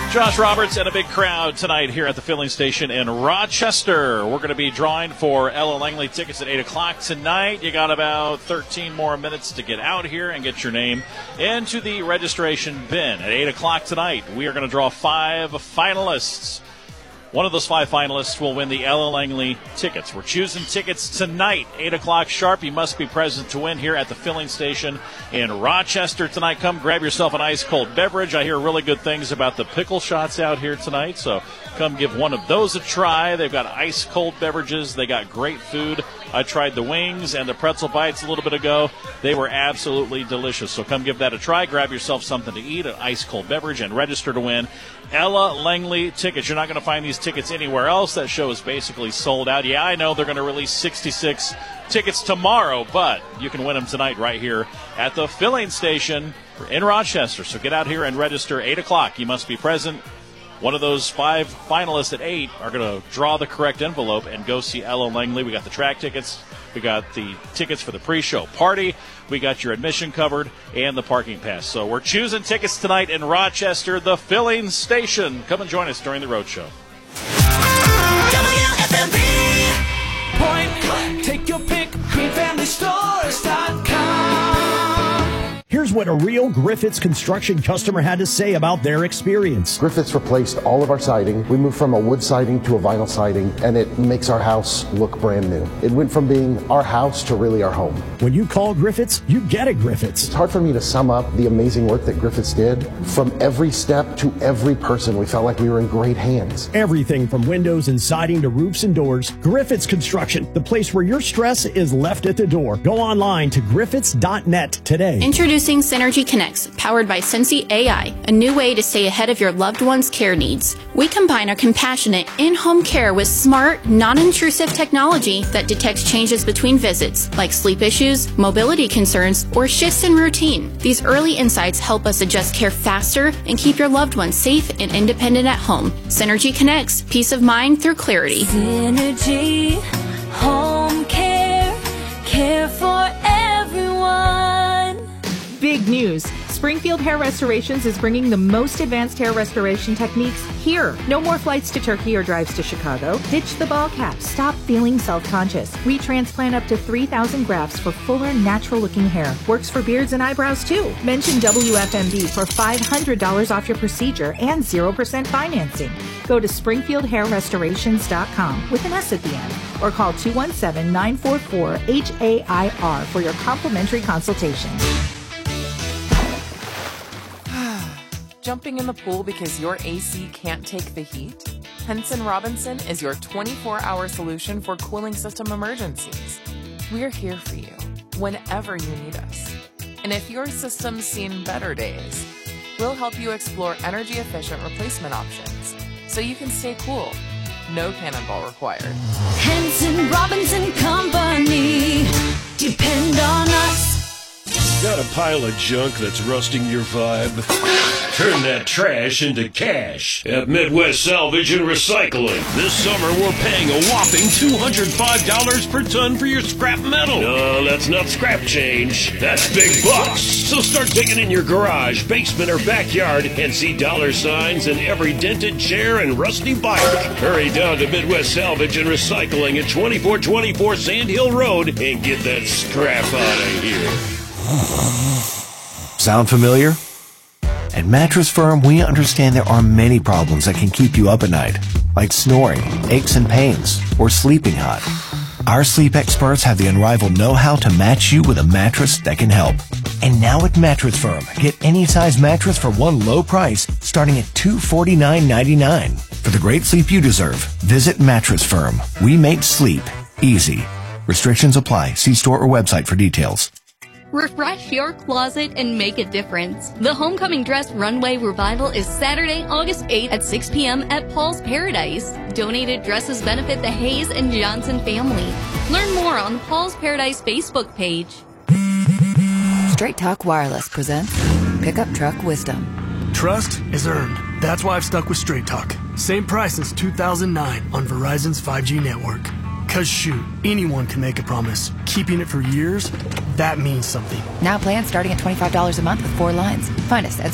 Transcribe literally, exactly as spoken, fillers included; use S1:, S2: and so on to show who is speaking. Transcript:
S1: Josh Roberts and a big crowd tonight here at the filling station in Rochester. We're going to be drawing for Ella Langley tickets at eight o'clock tonight. You got about thirteen more minutes to get out here and get your name into the registration bin. At eight o'clock tonight, we are going to draw five finalists. One of those five finalists will win the Ella Langley tickets. We're choosing tickets tonight, eight o'clock sharp. You must be present to win here at the filling station in Rochester tonight. Come grab yourself an ice-cold beverage. I hear really good things about the pickle shots out here tonight, so come give one of those a try. They've got ice-cold beverages. They got great food. I tried the wings and the pretzel bites a little bit ago. They were absolutely delicious, so come give that a try. Grab yourself something to eat, an ice-cold beverage, and register to win Ella Langley tickets. You're not going to find these tickets anywhere else. That show is basically sold out. Yeah, I know they're going to release sixty-six tickets tomorrow, but you can win them tonight right here at the filling station in Rochester. So get out here and register. eight o'clock. You must be present. One of those five finalists at eight are going to draw the correct envelope and go see Ella Langley. We got the track tickets. We got the tickets for the pre-show party. We got your admission covered and the parking pass. So we're choosing tickets tonight in Rochester, the filling station. Come and join us during the road show.
S2: W F M P. Point, take your pick, green family stores dot com.
S3: Here's what a real Griffiths Construction customer had to say about their experience.
S4: Griffiths replaced all of our siding. We moved from a wood siding to a vinyl siding, and it makes our house look brand new. It went from being our house to really our home.
S3: When you call Griffiths, you get a Griffiths.
S4: It's hard for me to sum up the amazing work that Griffiths did. From every step to every person, we felt like we were in great hands.
S3: Everything from windows and siding to roofs and doors. Griffiths Construction, the place where your stress is left at the door. Go online to griffiths dot net today.
S5: Introducing Synergy Connects, powered by Sensi A I, a new way to stay ahead of your loved one's care needs. We combine our compassionate in-home care with smart, non-intrusive technology that detects changes between visits, like sleep issues, mobility concerns, or shifts in routine. These early insights help us adjust care faster and keep your loved ones safe and independent at home. Synergy Connects, peace of mind through clarity.
S6: Synergy, home care, care for everyone.
S7: Big news. Springfield Hair Restorations is bringing the most advanced hair restoration techniques here. No more flights to Turkey or drives to Chicago. Ditch the ball cap. Stop feeling self-conscious. We transplant up to three thousand grafts for fuller, natural-looking hair. Works for beards and eyebrows, too. Mention W F M B for five hundred dollars off your procedure and zero percent financing. Go to springfield hair restorations dot com with an S at the end or call two one seven, nine four four, H A I R for your complimentary consultation.
S8: Jumping in the pool because your A C can't take the heat? Henson Robinson is your twenty-four hour solution for cooling system emergencies. We're here for you whenever you need us. And if your system's seen better days, we'll help you explore energy-efficient replacement options so you can stay cool. No cannonball required.
S6: Henson Robinson Company. Depend on us.
S9: Got a pile of junk that's rusting your vibe? Turn that trash into cash at Midwest Salvage and Recycling. This summer, we're paying a whopping two hundred five dollars per ton for your scrap metal. No, that's not scrap change. That's big bucks. So start digging in your garage, basement, or backyard and see dollar signs in every dented chair and rusty bike. Hurry down to Midwest Salvage and Recycling at twenty-four twenty-four Sand Hill Road and get that scrap out of here.
S10: Sound familiar? At Mattress Firm, we understand there are many problems that can keep you up at night, like snoring, aches and pains, or sleeping hot. Our sleep experts have the unrivaled know-how to match you with a mattress that can help. And now at Mattress Firm, get any size mattress for one low price, starting at two hundred forty-nine ninety-nine. For the great sleep you deserve, visit Mattress Firm. We make sleep easy. Restrictions apply. See store or website for details.
S11: Refresh your closet and make a difference. The Homecoming Dress Runway Revival is Saturday, August eighth at six p.m. at Paul's Paradise. Donated dresses benefit the Hayes and Johnson family. Learn more on the Paul's Paradise Facebook page.
S12: Straight Talk Wireless presents Pickup Truck Wisdom.
S13: Trust is earned. That's why I've stuck with Straight Talk. Same price since two thousand nine on Verizon's five G network. Cause shoot, anyone can make a promise. Keeping it for years, that means something.
S12: Now plans starting at twenty-five dollars a month with four lines. Find us at